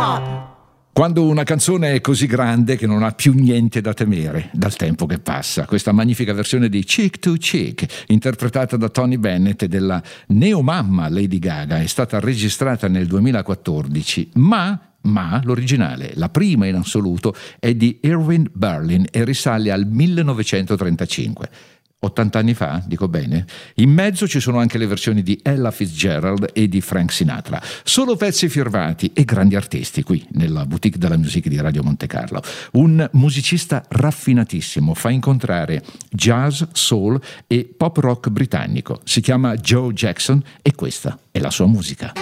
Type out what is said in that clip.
pop. Quando una canzone è così grande che non ha più niente da temere dal tempo che passa. Questa magnifica versione di Cheek to Cheek, interpretata da Tony Bennett e della neomamma Lady Gaga, è stata registrata nel 2014, ma l'originale, la prima in assoluto, è di Irving Berlin e risale al 1935. 80 anni fa, dico bene? In mezzo ci sono anche le versioni di Ella Fitzgerald e di Frank Sinatra. Solo pezzi firmati e grandi artisti qui nella boutique della musica di Radio Monte Carlo. Un musicista raffinatissimo, fa incontrare jazz, soul e pop rock britannico. Si chiama Joe Jackson e questa è la sua musica.